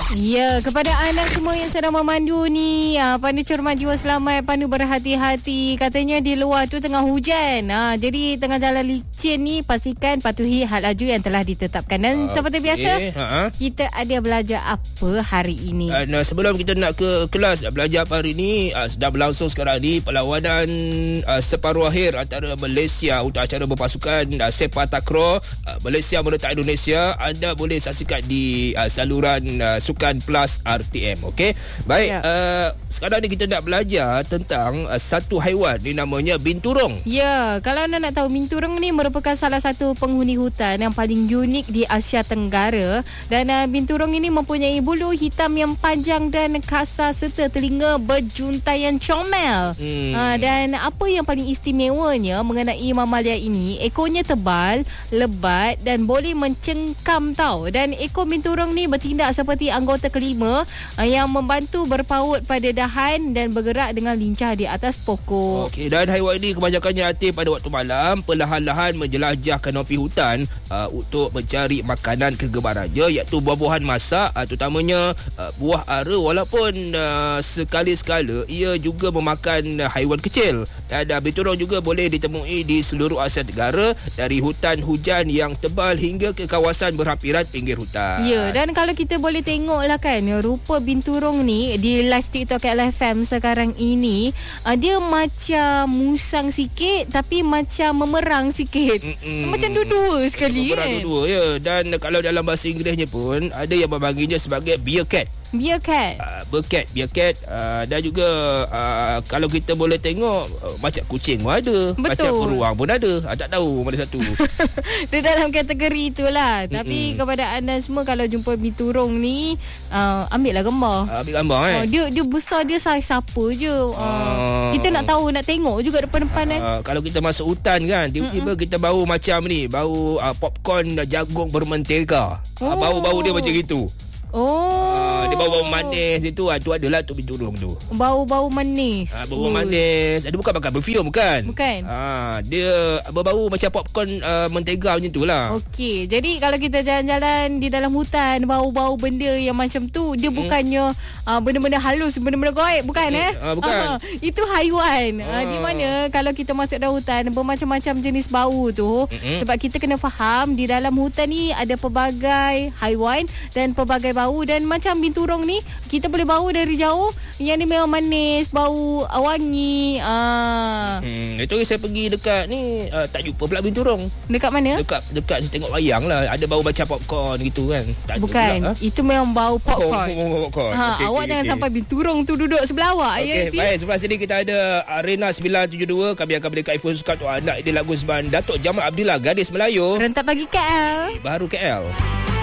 Ya, kepada anak semua yang sedang memandu ni, pandu cermat jiwa selamat, pandu berhati-hati. Katanya di luar tu tengah hujan. Jadi tengah jalan licin ni, pastikan patuhi had laju yang telah ditetapkan. Dan seperti biasa, kita ada belajar apa hari ini. Sebelum kita nak ke kelas belajar apa hari ini, sedang berlangsung sekarang ni perlawanan separuh akhir antara Malaysia untuk acara berpasukan sepak takraw Malaysia menentang Indonesia. Anda boleh saksikan di saluran Sukan Plus RTM. Okey. Baik, sekarang ni kita nak belajar tentang satu haiwan ni, namanya binturong. Ya, kalau anda nak tahu, binturong ni merupakan salah satu penghuni hutan yang paling unik di Asia Tenggara. Dan binturong ini mempunyai bulu hitam yang panjang dan kasar serta telinga berjuntaian comel. Dan apa yang paling istimewanya mengenai mamalia ini, ekornya tebal, lebat dan boleh mencengkam tau. Dan ekor binturong ni bertindak seperti anggota kelima yang membantu berpaut pada dahan dan bergerak dengan lincah di atas pokok. Okey, dan haiwan ini kebanyakannya aktif pada waktu malam, perlahan-lahan menjelajah kanopi hutan untuk mencari makanan kegemarannya, iaitu buah-buahan masak, terutamanya buah ara. Walaupun sekali-sekala ia juga memakan haiwan kecil. Dan binturong juga boleh ditemui di seluruh Asia Tenggara, dari hutan hujan yang tebal hingga ke kawasan berhampiran pinggir hutan. Ya, dan kalau kita boleh tengoklah kan, rupa binturong ni di live TikTok LFM sekarang ini, dia macam musang sikit tapi macam memerang sikit. Macam dua-dua sekali kan. Dua-dua, ya. Dan kalau dalam bahasa Inggerisnya pun ada yang memanggilnya sebagai bear cat. Bear cat. Bear cat. Dan juga kalau kita boleh tengok, macam kucing pun ada. Betul. Macam beruang pun ada. Tak tahu mana satu. Dia dalam kategori itulah. Tapi kepada anda semua, kalau jumpa binturong ni, ambillah gambar. Ambil gambar dia besar, dia saiz apa je. Kita nak tahu, nak tengok juga depan-depan kan. Kalau kita masuk hutan kan, tiba-tiba kita bau macam ni, bau popcorn jagung bermentega. Bau-bau dia macam gitu. Dia bau-bau manis itu. Tu adalah tu binturong tu. Bau-bau manis. Bau manis. Dia bukan makan perfume, bukan. Dia berbau macam popcorn mentega macam tu lah. Okey. Jadi kalau kita jalan-jalan di dalam hutan, bau-bau benda yang macam tu, dia bukannya benda-benda halus, benda-benda goib, bukan bukan. Itu haiwan. Di mana kalau kita masuk dalam hutan, bermacam-macam jenis bau tu. Sebab kita kena faham, di dalam hutan ni ada pelbagai haiwan dan pelbagai bau. Dan macam binturong ni, kita boleh bau dari jauh. Yang ni memang manis, bau wangi. Itu saya pergi dekat ni, tak jumpa pula binturong. Dekat mana? Dekat saya tengok wayang lah. Ada bau macam popcorn gitu kan. Tak bukan, itu memang bau popcorn. Popcorn. Awak jangan sampai binturong tu duduk sebelah awak. Baik, sebelah sini kita ada Arena 972. Kami akan berikan iPhone sukat untuk anda. Ini lagu sembahan Datuk Jamal Abdillah, Gadis Melayu. Rentak pagi KL, baru KL.